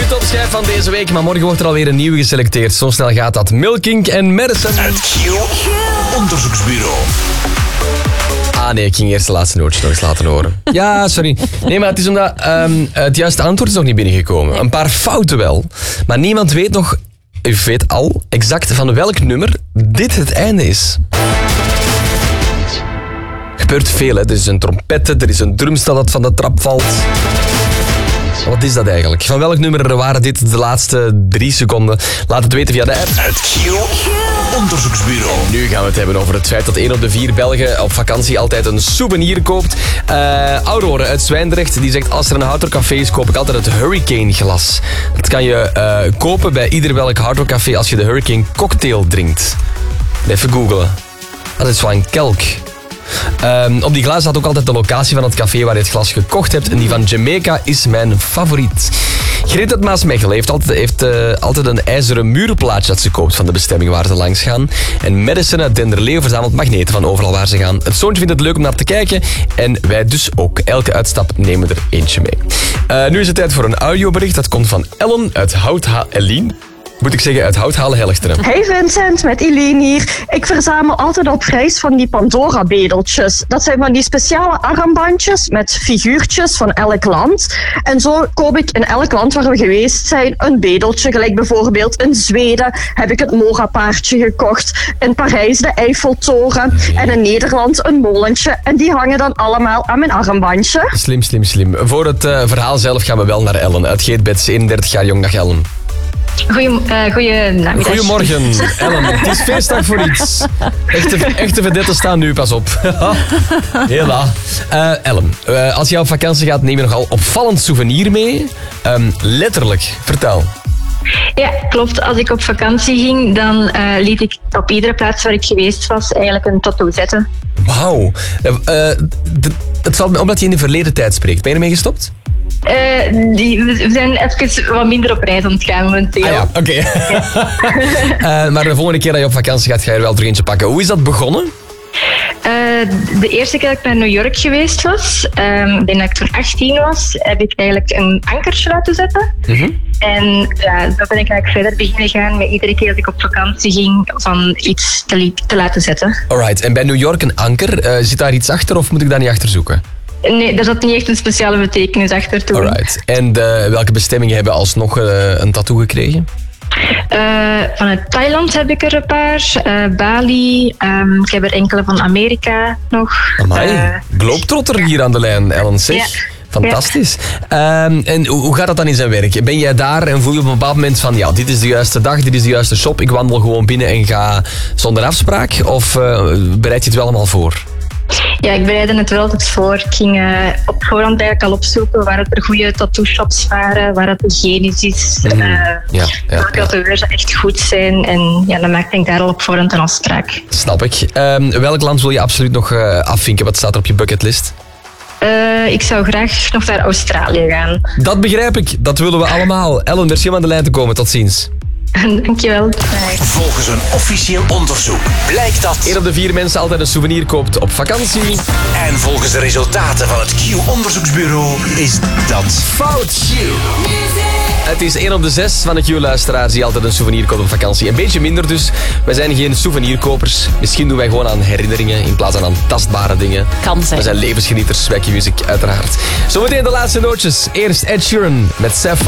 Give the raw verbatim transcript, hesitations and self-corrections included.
de topschijf van deze week, maar morgen wordt er alweer een nieuwe geselecteerd. Zo snel gaat dat. Milking en Madison. Het Q-onderzoeksbureau. Ah nee, ik ging eerst de laatste nootjes nog eens laten horen. Ja, sorry. Nee, maar het is omdat um, het juiste antwoord is nog niet binnengekomen. Een paar fouten wel. Maar niemand weet nog, u weet al, exact van welk nummer dit het einde is. Er gebeurt veel, hè. Er is een trompette, er is een drumstel dat van de trap valt. Wat is dat eigenlijk? Van welk nummer waren dit de laatste drie seconden? Laat het weten via de app. Het Q-onderzoeksbureau. Nu gaan we het hebben over het feit dat één op de vier Belgen op vakantie altijd een souvenir koopt. Uh, Aurore uit Zwijndrecht die zegt, als er een hardrockcafé is, koop ik altijd het Hurricane glas. Dat kan je uh, kopen bij ieder welk hardrockcafé als je de Hurricane cocktail drinkt. Even googlen. Dat is van kelk. Um, op die glas staat ook altijd de locatie van het café waar je het glas gekocht hebt. En die van Jamaica is mijn favoriet. Greet uit Maasmechelen heeft, altijd, heeft uh, altijd een ijzeren muurplaatje dat ze koopt van de bestemming waar ze langs gaan. En Madison uit Denderleeuw verzamelt magneten van overal waar ze gaan. Het zoontje vindt het leuk om naar te kijken. En wij dus ook. Elke uitstap nemen we er eentje mee. Uh, nu is het tijd voor een audiobericht. Dat komt van Ellen uit Houtha... Eline? Moet ik zeggen, uit Houthalen Helchteren. Hey Vincent, met Eline hier. Ik verzamel altijd op reis van die Pandora-bedeltjes. Dat zijn van die speciale armbandjes met figuurtjes van elk land. En zo koop ik in elk land waar we geweest zijn een bedeltje. Gelijk bijvoorbeeld in Zweden heb ik het Mora-paardje gekocht. In Parijs de Eiffeltoren. En in Nederland een molentje. En die hangen dan allemaal aan mijn armbandje. Slim, slim, slim. Voor het uh, verhaal zelf gaan we wel naar Ellen. Uit Geetbeds, eenendertig jaar jong. Dag Ellen. Goeie, uh, goeie namiddag. Goedemorgen, Ellen. Het is feestdag voor iets. Echte, echte vedetten staan nu, pas op. Hela. Uh, Ellen, uh, als je op vakantie gaat, neem je nogal opvallend souvenir mee. Um, letterlijk, vertel. Ja, klopt. Als ik op vakantie ging, dan uh, liet ik op iedere plaats waar ik geweest was eigenlijk een tattoo zetten. Wauw. Uh, d- het valt me op dat je in de verleden tijd spreekt. Ben je ermee gestopt? Uh, die, we zijn even wat minder op reis aan het gaan momenteel. Ah ja, oké. Okay. uh, maar de volgende keer dat je op vakantie gaat, ga je er wel terug eentje pakken. Hoe is dat begonnen? Uh, de eerste keer dat ik naar New York geweest was, um, ik denk dat ik toen achttien was, heb ik eigenlijk een ankertje laten zetten. Mm-hmm. En ja, zo ben ik eigenlijk verder beginnen gaan met iedere keer dat ik op vakantie ging van iets te, li- te laten zetten. Alright, en bij New York een anker, uh, zit daar iets achter of moet ik daar niet achter zoeken? Nee, daar zat niet echt een speciale betekenis achter toen. Alright, en de, welke bestemmingen hebben alsnog uh, een tattoo gekregen? Uh, vanuit Thailand heb ik er een paar. Uh, Bali. Um, ik heb er enkele van Amerika nog. Amai, uh, globetrotter hier aan de lijn, Ellen. Zeg. Ja. Fantastisch. Ja. Um, en hoe gaat dat dan in zijn werk? Ben jij daar en voel je op een bepaald moment van ja, dit is de juiste dag, dit is de juiste shop, ik wandel gewoon binnen en ga zonder afspraak? Of uh, bereid je het wel allemaal voor? Ja, ik bereidde het wel altijd voor. Ik ging uh, op voorhand eigenlijk al opzoeken waar het er goede tattoo-shops waren, waar het hygiënisch is, mm. uh, ja, ja, welke ja. tatoeërs echt goed zijn. En ja, dan maakte ik daar al op voorhand een afspraak. Snap ik. Um, welk land wil je absoluut nog uh, afvinken? Wat staat er op je bucketlist? Uh, ik zou graag nog naar Australië gaan. Dat begrijp ik. Dat willen we allemaal. Ellen, merci om aan de lijn te komen. Tot ziens. Dankjewel. Volgens een officieel onderzoek blijkt dat één op de vier mensen altijd een souvenir koopt op vakantie. En volgens de resultaten van het Q-onderzoeksbureau is dat fout. Het is één op de zes van de Q-luisteraars die altijd een souvenir koopt op vakantie. Een beetje minder dus. Wij zijn geen souvenirkopers. Misschien doen wij gewoon aan herinneringen in plaats van aan tastbare dingen. Kan zijn. We zijn levensgenieters, bij Q-Music uiteraard. Zometeen de laatste nootjes. Eerst Ed Sheeran met Sapphire.